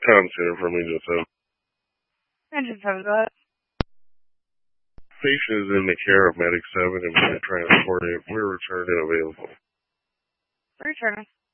Tom Center from Angel 7. Engine 7, go ahead. Patient is in the care of Medic 7 and we're transporting it. We're returning available. Returning.